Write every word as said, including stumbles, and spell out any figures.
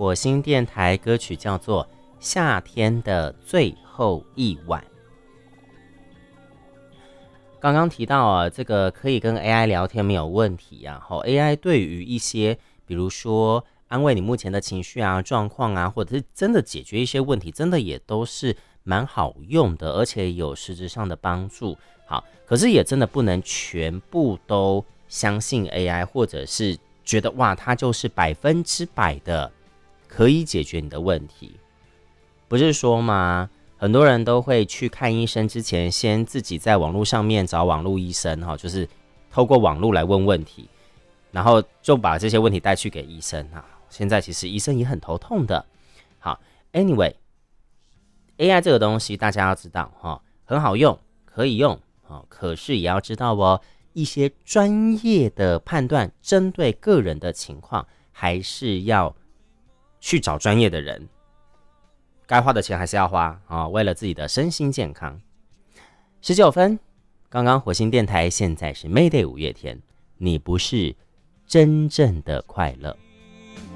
火星电台，歌曲叫做《夏天的最后一晚》。刚刚提到啊，这个可以跟 A I 聊天没有问题啊。A I 对于一些比如说安慰你目前的情绪啊、状况啊，或者是真的解决一些问题，真的也都是蛮好用的，而且有实质上的帮助。好，可是也真的不能全部都相信 A I， 或者是觉得哇，它就是百分之百的可以解决你的问题。不是说吗？很多人都会去看医生之前，先自己在网络上面找网络医生，就是透过网络来问问题，然后就把这些问题带去给医生。现在其实医生也很头痛的。好 ，Anyway，A I 这个东西大家要知道，很好用，可以用，可是也要知道哦，一些专业的判断，针对个人的情况，还是要去找专业的人。该花的钱还是要花啊、哦，为了自己的身心健康。十九分，刚刚火星电台，现在是 Mayday 五月天，你不是真正的快乐。